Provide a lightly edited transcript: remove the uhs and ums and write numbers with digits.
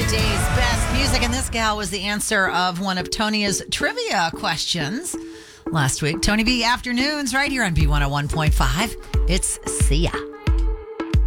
Today's best music, and this gal was the answer of one of Tonia's trivia questions last week. Tony B Afternoons right here on B101.5. It's Sia.